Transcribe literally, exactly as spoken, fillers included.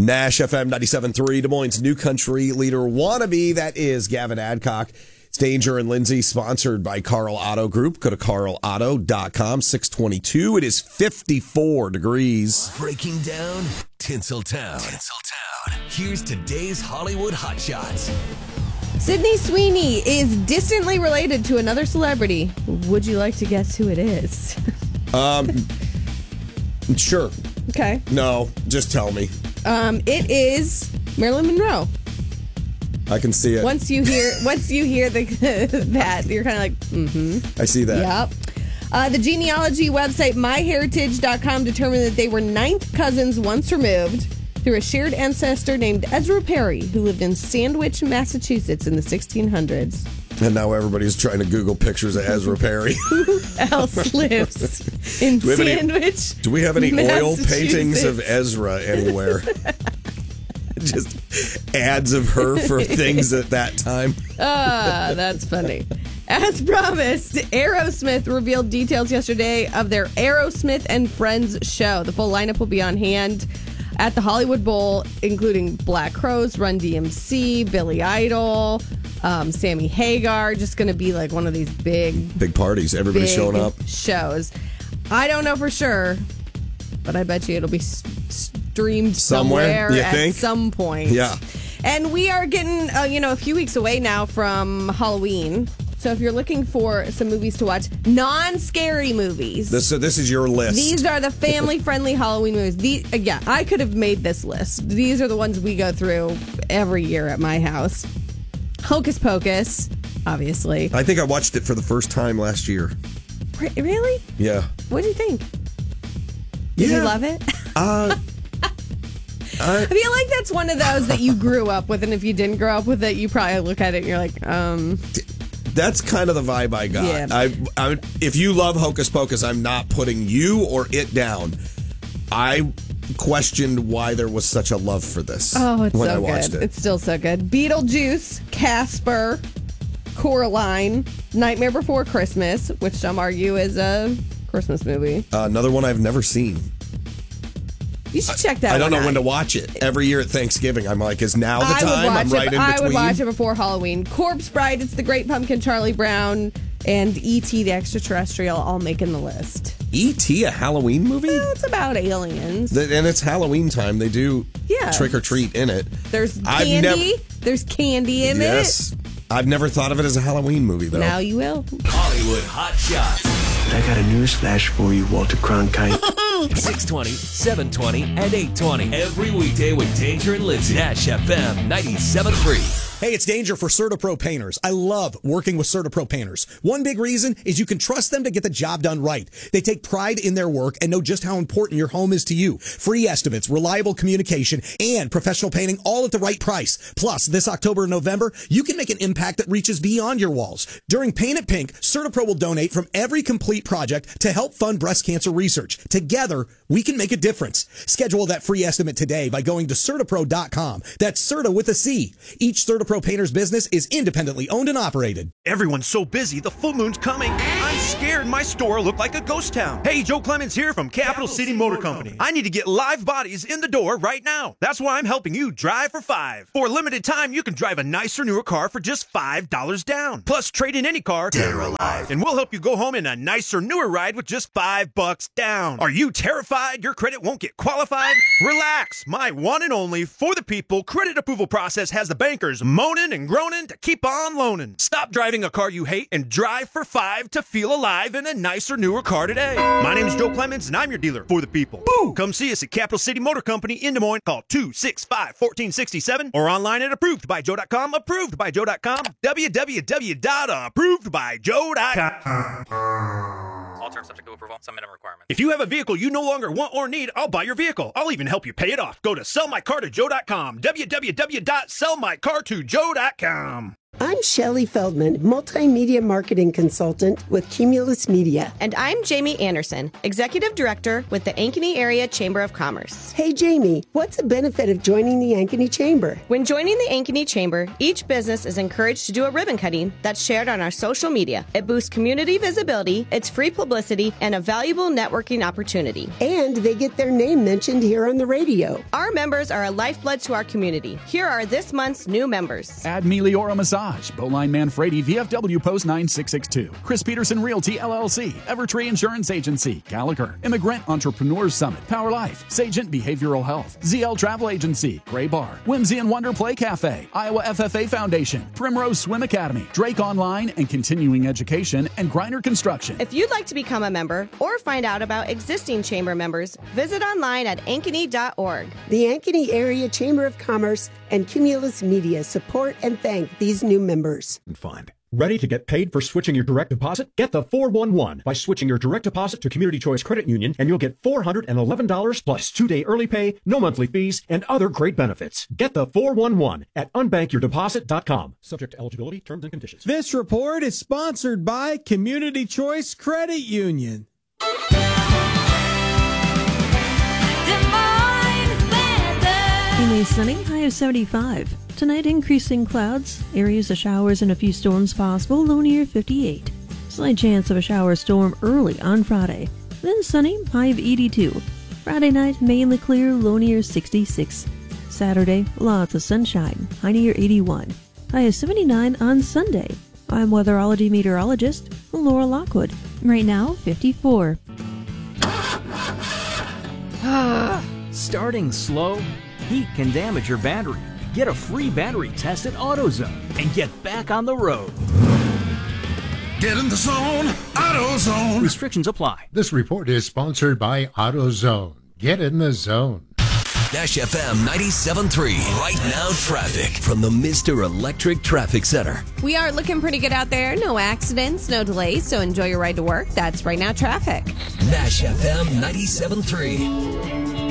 Nash F M ninety-seven point three, Des Moines' new country leader wannabe. That is Gavin Adcock. It's Danger and Lindsay, sponsored by Carl Auto Group. Go to carl auto dot com. six twenty-two. It is fifty-four degrees. Breaking down Tinseltown. Tinseltown. Here's today's Hollywood Hotshots. Sydney Sweeney is distantly related to another celebrity. Would you like to guess who it is? Um, sure. Okay. No, just tell me. Um, it is Marilyn Monroe. I can see it. Once you hear, once you hear the that, you're kind of like, mm-hmm. I see that. Yep. Uh, the genealogy website my heritage dot com determined that they were ninth cousins once removed through a shared ancestor named Ezra Perry, who lived in Sandwich, Massachusetts in the sixteen hundreds. And now everybody's trying to Google pictures of Ezra Perry. Who else lives in do Sandwich? Any, do we have any oil paintings of Ezra anywhere? Just ads of her for things at that time. Ah, that's funny. As promised, Aerosmith revealed details yesterday of their Aerosmith and Friends show. The full lineup will be on hand at the Hollywood Bowl, including Black Crowes, Run D M C, Billy Idol, um, Sammy Hagar. Just going to be like one of these big... Big parties. Everybody's big showing up. Shows. I don't know for sure, but I bet you it'll be streamed somewhere, somewhere you at think? some point. Yeah. And we are getting, uh, you know, a few weeks away now from Halloween. So if you're looking for some movies to watch, non-scary movies. This, so this is your list. These are the family-friendly Halloween movies. The, uh, yeah, I could have made this list. These are the ones we go through every year at my house. Hocus Pocus, obviously. I think I watched it for the first time last year. Re- really? Yeah. What do you think? Did yeah. you love it? Uh, I, I feel like that's one of those that you grew up with, and if you didn't grow up with it, you probably look at it and you're like, um... That's kind of the vibe I got. Yeah. I, I, if you love Hocus Pocus, I'm not putting you or it down. I questioned why there was such a love for this. Oh, it's when so I watched good. It. It's still so good. Beetlejuice, Casper, Coraline, Nightmare Before Christmas, which some argue is a Christmas movie. Uh, another one I've never seen. You should check that I don't one know out. when to watch it. Every year at Thanksgiving, I'm like, is now the I would time? watch I'm right it, in I between. would watch it before Halloween. Corpse Bride, It's the Great Pumpkin, Charlie Brown, and E T the Extraterrestrial all making the list. E T, a Halloween movie? Well, it's about aliens. The, and it's Halloween time. They do Yeah. trick or treat in it. There's I've candy. nev- There's candy in yes. it. I've never thought of it as a Halloween movie, though. Now you will. Hollywood Hotshots. I got a news flash for you, Walter Cronkite. six twenty, seven twenty, and eight twenty. Every weekday with Danger and Lindsay. Nash F M ninety-seven point three. Hey, it's Danger for CertaPro Painters. I love working with CertaPro Painters. One big reason is you can trust them to get the job done right. They take pride in their work and know just how important your home is to you. Free estimates, reliable communication, and professional painting all at the right price. Plus, this October and November, you can make an impact that reaches beyond your walls. During Paint It Pink, CertaPro will donate from every complete project to help fund breast cancer research. Together, we can make a difference. Schedule that free estimate today by going to CertaPro dot com. That's Certa with a C. Each CertaPro Painter's business is independently owned and operated. Everyone's so busy, the full moon's coming. I'm scared my store will look like a ghost town. Hey, Joe Clemens here from Capital City Motor Company. I need to get live bodies in the door right now. That's why I'm helping you drive for five. For a limited time, you can drive a nicer, newer car for just five dollars down. Plus, trade in any car, dead or alive, and we'll help you go home in a nicer, newer ride with just five bucks down. Are you terrified your credit won't get qualified? Relax. My one and only for the people credit approval process has the bankers moaning and groaning to keep on loaning. Stop driving a car you hate and drive for five to feel alive in a nicer, newer car today. My name's Joe Clemens, and I'm your dealer for the people. Boo! Come see us at Capital City Motor Company in Des Moines. Call two six five, one four six seven or online at approved by joe dot com. approved by joe dot com. w w w dot approved by joe dot com. All terms subject to approval. Some minimum requirements. If you have a vehicle you no longer want or need, I'll buy your vehicle. I'll even help you pay it off. Go to sell my car to joe dot com. w w w dot sell my car to joe dot com. I'm Shelley Feldman, multimedia marketing consultant with Cumulus Media. And I'm Jamie Anderson, executive director with the Ankeny Area Chamber of Commerce. Hey, Jamie, what's the benefit of joining the Ankeny Chamber? When joining the Ankeny Chamber, each business is encouraged to do a ribbon cutting that's shared on our social media. It boosts community visibility, it's free publicity, and a valuable networking opportunity. And they get their name mentioned here on the radio. Our members are a lifeblood to our community. Here are this month's new members. Add Meliora Massage, Bowline Manfredi, V F W Post nine six six two, Chris Peterson Realty L L C, Evertree Insurance Agency, Gallagher, Immigrant Entrepreneurs Summit, Power Life, Sagent Behavioral Health, Z L Travel Agency, Gray Bar, Whimsy and Wonder Play Cafe, Iowa F F A Foundation, Primrose Swim Academy, Drake Online and Continuing Education, and Griner Construction. If you'd like to become a member or find out about existing chamber members, visit online at ankeny dot org. The Ankeny Area Chamber of Commerce and Cumulus Media support and thank these new members. Fund. Ready to get paid for switching your direct deposit? Get the four one one by switching your direct deposit to Community Choice Credit Union, and you'll get four hundred eleven dollars plus two-day early pay, no monthly fees, and other great benefits. Get the four one one at unbank your deposit dot com. Subject to eligibility, terms and conditions. This report is sponsored by Community Choice Credit Union. Mainly sunny, high of seventy-five. Tonight, increasing clouds, areas of showers and a few storms possible, low near fifty-eight. Slight chance of a shower storm early on Friday. Then sunny, high of eighty-two. Friday night, mainly clear, low near sixty-six. Saturday, lots of sunshine, high near eighty-one. High of seventy-nine on Sunday. I'm weatherology meteorologist Laura Lockwood. Right now, fifty-four. Starting slow? Heat can damage your battery. Get a free battery test at AutoZone and get back on the road. Get in the zone, AutoZone. Restrictions apply. This report is sponsored by AutoZone. Get in the zone. Nash F M ninety-seven point three. Right now, traffic from the Mister Electric Traffic Center. We are looking pretty good out there. No accidents, no delays, so enjoy your ride to work. That's Right Now Traffic. Nash F M ninety-seven point three.